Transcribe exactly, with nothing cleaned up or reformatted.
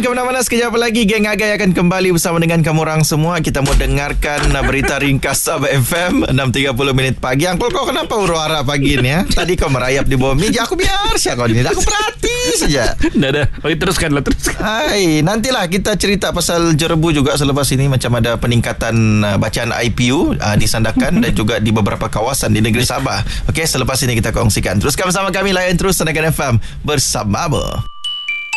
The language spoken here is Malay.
ke mana-mana, sekejap lagi Geng Agai akan kembali bersama dengan kamu orang semua. Kita mau dengarkan berita ringkas Sabah F M enam tiga puluh minit pagi. Angkol, kau kenapa huru-hara pagi ni ya? Tadi kau merayap di bawah meja. Aku biar siapa kau ni. Aku perhati saja. Dah dah. Oke, teruskanlah teruskan. Hai, nantilah kita cerita pasal Jerebu juga selepas ini, macam ada peningkatan uh, bacaan I P U uh, di Sandakan dan juga di beberapa kawasan di negeri Sabah. Okey, selepas ini kita kongsikan. Teruskan bersama kami, layan terus Sandakan F M bersama.